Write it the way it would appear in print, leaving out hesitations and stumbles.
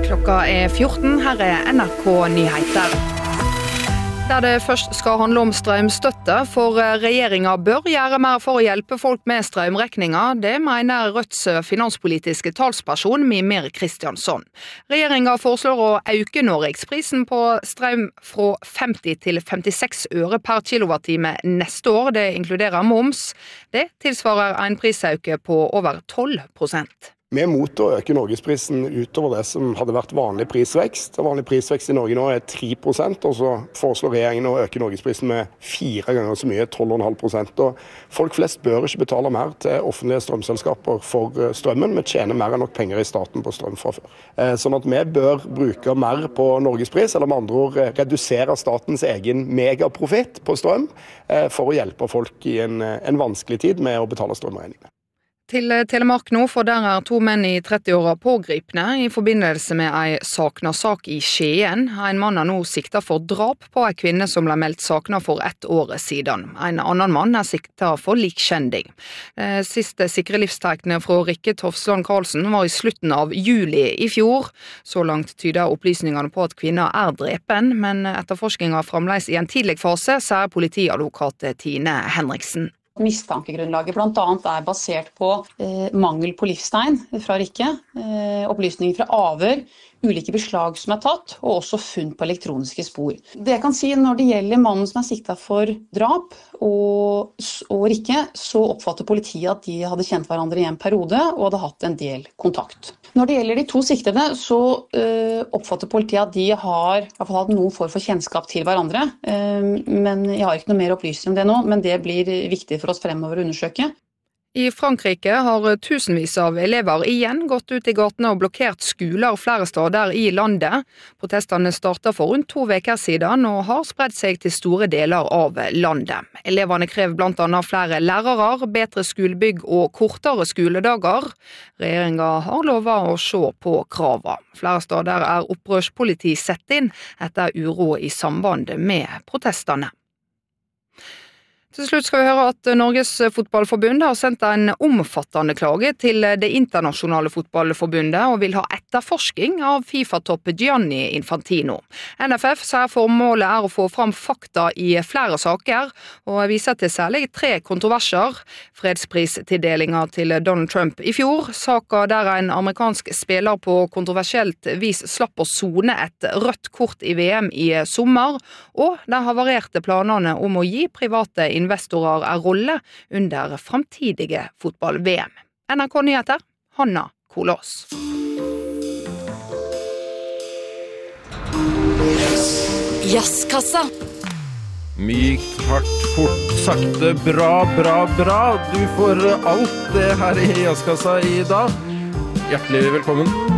Klokka 14, her NRK Nyheter. Der det først skal handle om strømstøtte, for regjeringen bør gjøre mer for å hjelpe folk med strømregninger. Det mener Rødts finanspolitiske talsperson Mimir Kristjansson. Regjeringen foreslår å øke norgesprisen på strøm fra 50 til 56 øre per kilowattime neste år. Det inkluderer moms. Det tilsvarer en prisøkning på over 12%. Vi er mot å øke norgesprisen utover det som hadde vært vanlig prisvekst. Vanlig prisvekst i Norge nå er 3%, og så foreslår regjeringen å øke norgesprisen med 4 ganger så mye, 12,5%. Og folk flest bør ikke betale mer til offentlige strømselskaper for strømmen. Vi tjener mer enn nok penger i staten på strøm fra før. Sånn at vi bør bruke mer på norgespris, eller med andre ord redusere statens egen megaprofitt på strøm, for å hjelpe folk i en vanskelig tid med å betale strømregningene. Til Telemark nå, for der er 2 menn i 30-åra pågripne i forbindelse med ei sakna-sak i Skien. En mann er nå sikta for drap på ei kvinne som ble meldt sakna for 1 år siden. En annen mann er sikta for likkjending. Siste sikre livstegnene fra Rikke Tofsland Karlsen var i slutten av juli i fjor. Så langt tyder opplysningene på at kvinna er drepen, men etterforskninga fremdeles i en tidlig fase, sier politiadvokat Tine Henriksen. Mistankegrunnlaget blant annet er basert på mangel på livstegn fra Rikke, opplysninger fra avhør, ulike beslag som er tatt, og også funn på elektroniske spor. Det jeg kan si når det gjelder mannen som er siktet for drap og Rikke, så oppfatter politiet at de hadde kjent hverandre i en periode og hadde hatt en del kontakt. Når det gjelder de 2 siktede, så oppfatter politiet at de har i hvert fall hatt noen form for kjennskap til hverandre. Men jeg har ikke noe mer opplysning om det nå, men det blir viktig for oss fremover å undersøke. I Frankrike har tusenvis av elever igjen gått ut i gatene og blokkert skoler flere steder i landet. Protestene startet for rundt 2 uker siden og har spredt seg til store deler av landet. Eleverne krever blant annet flere lærere, bedre skolebygg og kortere skoledager. Regjeringen har lovet å se på kravene. Flere steder er opprørspoliti sett inn etter uro i samband med protestene. Til slutt skal vi høre at Norges Fotballforbund har sendt en omfattende klage til det internasjonale fotballforbundet og vil ha etterforsking av FIFA-topp Gianni Infantino. NFF sier formålet er å få fram fakta i flere saker, og viser til særlig 3 kontroverser. Fredspristildelingen til Donald Trump i fjor, saker der en amerikansk spiller på kontroversielt vis slapp å sone et rødt kort i VM i sommer, og de havarerte planene om å gi private investorer er rolle under framtidige fotball-VM. NRK Nyheter, Hanna Kolås. Jazzkassa. Mykt, hardt, fort, sakte, bra. Du får alt det her i Jazzkassa i dag. Hjertelig velkommen.